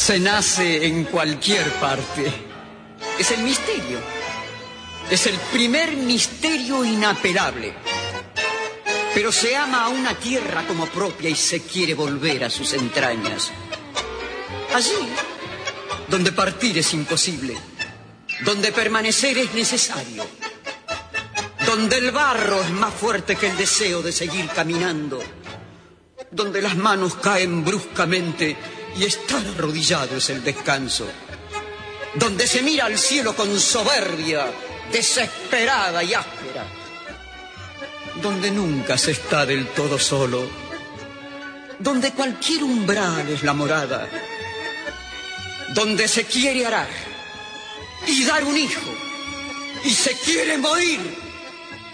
Se nace en cualquier parte. Es el misterio. Es el primer misterio inapelable. Pero se ama a una tierra como propia y se quiere volver a sus entrañas. Allí, donde partir es imposible, donde permanecer es necesario, donde el barro es más fuerte que el deseo de seguir caminando, donde las manos caen bruscamente y estar arrodillado es el descanso, donde se mira al cielo con soberbia, desesperada y áspera, donde nunca se está del todo solo, donde cualquier umbral es la morada, donde se quiere arar y dar un hijo y se quiere morir